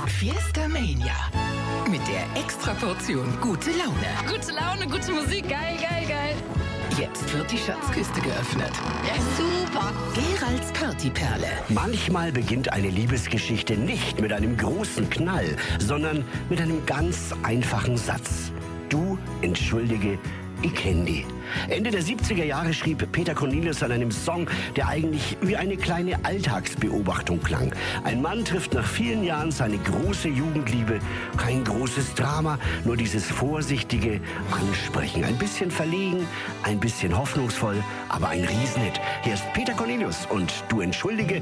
Fiesta Mania. Mit der Extraportion gute Laune. Gute Laune, gute Musik, geil, geil, geil. Jetzt wird die Schatzkiste geöffnet. Ja, super. Geralds Partyperle. Manchmal beginnt eine Liebesgeschichte nicht mit einem großen Knall, sondern mit einem ganz einfachen Satz. Du, entschuldige, ich kenn die. Ende der 70er Jahre schrieb Peter Cornelius an einem Song, der eigentlich wie eine kleine Alltagsbeobachtung klang. Ein Mann trifft nach vielen Jahren seine große Jugendliebe. Kein großes Drama, nur dieses vorsichtige Ansprechen. Ein bisschen verlegen, ein bisschen hoffnungsvoll, aber ein Riesenhit. Hier ist Peter Cornelius und Du, entschuldige,